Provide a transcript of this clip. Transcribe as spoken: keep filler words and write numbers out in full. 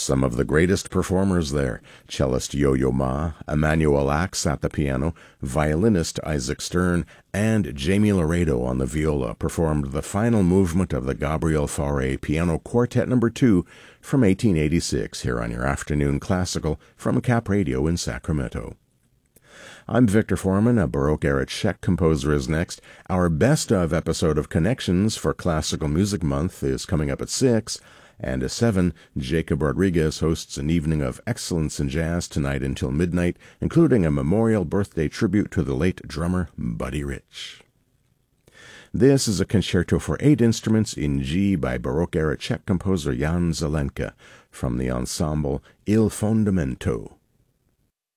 Some of the greatest performers there: cellist Yo-Yo Ma, Emmanuel Axe at the piano, violinist Isaac Stern, and Jamie Laredo on the viola performed the final movement of the Gabriel Fauré Piano Quartet Number two from eighteen eighty-six here on your Afternoon Classical from Cap Radio in Sacramento. I'm Victor Foreman. A Baroque-era Czech composer is next. Our best-of episode of Connections for Classical Music Month is coming up at six. And at seven, Jacob Rodriguez hosts an evening of excellence in jazz tonight until midnight, including a memorial birthday tribute to the late drummer Buddy Rich. This is a concerto for eight instruments in G by Baroque-era Czech composer Jan Zelenka from the ensemble Il Fondamento.